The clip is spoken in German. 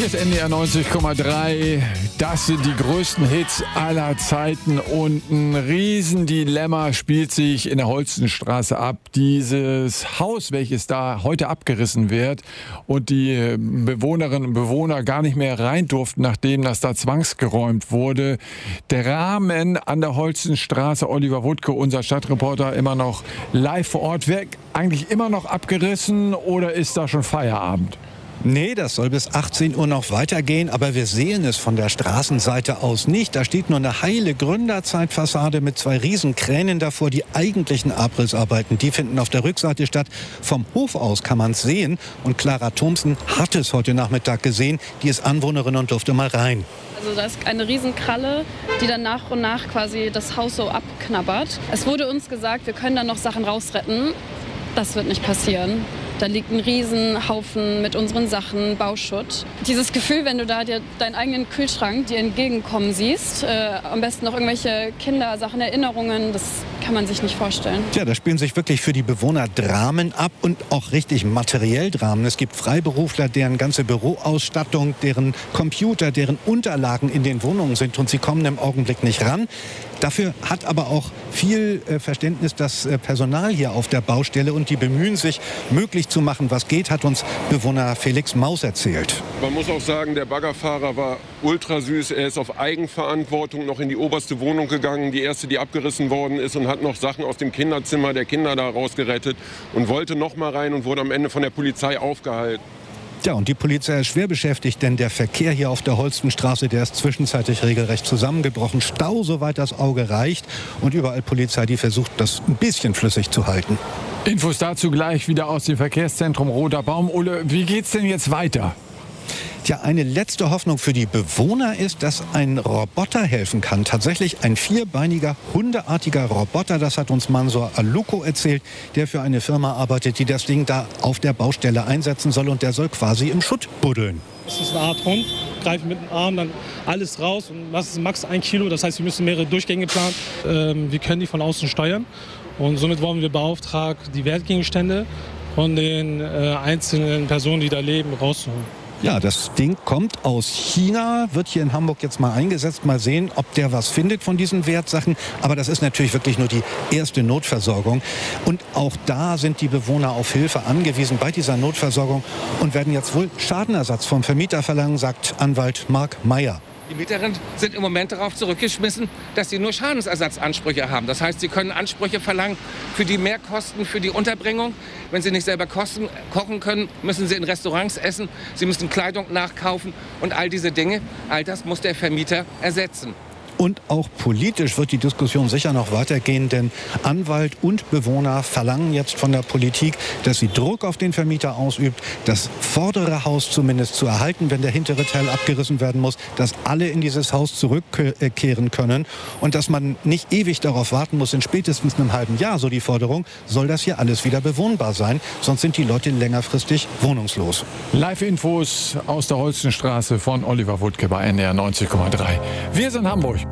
Hier ist NDR 90,3. Das sind die größten Hits aller Zeiten und ein Riesendilemma spielt sich in der Holstenstraße ab. Dieses Haus, welches da heute abgerissen wird und die Bewohnerinnen und Bewohner gar nicht mehr rein durften, nachdem das da zwangsgeräumt wurde. Der Rahmen an der Holstenstraße, Oliver Wuttke, unser Stadtreporter, immer noch live vor Ort. Wird eigentlich immer noch abgerissen oder ist da schon Feierabend? Nee, das soll bis 18 Uhr noch weitergehen, aber wir sehen es von der Straßenseite aus nicht. Da steht nur eine heile Gründerzeitfassade mit 2 Riesenkränen davor. Die eigentlichen Abrissarbeiten, die finden auf der Rückseite statt. Vom Hof aus kann man es sehen und Clara Thomsen hat es heute Nachmittag gesehen. Die ist Anwohnerin und durfte mal rein. Also da ist eine Riesenkralle, die dann nach und nach quasi das Haus so abknabbert. Es wurde uns gesagt, wir können da noch Sachen rausretten. Das wird nicht passieren. Da liegt ein Riesenhaufen mit unseren Sachen, Bauschutt. Dieses Gefühl, wenn du da dir deinen eigenen Kühlschrank dir entgegenkommen siehst, am besten noch irgendwelche Kindersachen, Erinnerungen, das kann man sich nicht vorstellen. Tja, da spielen sich wirklich für die Bewohner Dramen ab und auch richtig materiell Dramen. Es gibt Freiberufler, deren ganze Büroausstattung, deren Computer, deren Unterlagen in den Wohnungen sind und sie kommen im Augenblick nicht ran. Dafür hat aber auch viel Verständnis das Personal hier auf der Baustelle und die bemühen sich, möglich zu machen, was geht, hat uns Bewohner Felix Maus erzählt. Man muss auch sagen, der Baggerfahrer war ultra süß. Er ist auf Eigenverantwortung noch in die oberste Wohnung gegangen, die erste, die abgerissen worden ist, und hat noch Sachen aus dem Kinderzimmer der Kinder da rausgerettet und wollte noch mal rein und wurde am Ende von der Polizei aufgehalten. Ja, und die Polizei ist schwer beschäftigt, denn der Verkehr hier auf der Holstenstraße, der ist zwischenzeitlich regelrecht zusammengebrochen. Stau, soweit das Auge reicht. Und überall Polizei, die versucht, das ein bisschen flüssig zu halten. Infos dazu gleich wieder aus dem Verkehrszentrum Roter Baum. Ole, wie geht's denn jetzt weiter? Tja, eine letzte Hoffnung für die Bewohner ist, dass ein Roboter helfen kann. Tatsächlich ein 4-beiniger, hundeartiger Roboter. Das hat uns Mansur Aluko erzählt, der für eine Firma arbeitet, die das Ding da auf der Baustelle einsetzen soll. Und der soll quasi im Schutt buddeln. Das ist eine Art Hund, greifen mit dem Arm dann alles raus. Und das ist max 1 Kilo, das heißt, wir müssen mehrere Durchgänge planen. Wir können die von außen steuern. Und somit wurden wir beauftragt, die Wertgegenstände von den einzelnen Personen, die da leben, rauszuholen. Ja, das Ding kommt aus China, wird hier in Hamburg jetzt mal eingesetzt. Mal sehen, ob der was findet von diesen Wertsachen. Aber das ist natürlich wirklich nur die erste Notversorgung. Und auch da sind die Bewohner auf Hilfe angewiesen bei dieser Notversorgung und werden jetzt wohl Schadenersatz vom Vermieter verlangen, sagt Anwalt Marc Meyer. Die Mieterinnen sind im Moment darauf zurückgeschmissen, dass sie nur Schadensersatzansprüche haben. Das heißt, sie können Ansprüche verlangen für die Mehrkosten, für die Unterbringung. Wenn sie nicht selber kochen können, müssen sie in Restaurants essen. Sie müssen Kleidung nachkaufen und all diese Dinge. All das muss der Vermieter ersetzen. Und auch politisch wird die Diskussion sicher noch weitergehen, denn Anwalt und Bewohner verlangen jetzt von der Politik, dass sie Druck auf den Vermieter ausübt, das vordere Haus zumindest zu erhalten, wenn der hintere Teil abgerissen werden muss, dass alle in dieses Haus zurückkehren können und dass man nicht ewig darauf warten muss, in spätestens einem halben Jahr, so die Forderung, soll das hier alles wieder bewohnbar sein, sonst sind die Leute längerfristig wohnungslos. Live-Infos aus der Holstenstraße von Oliver Wuttke bei NDR 90,3. Wir sind Hamburg.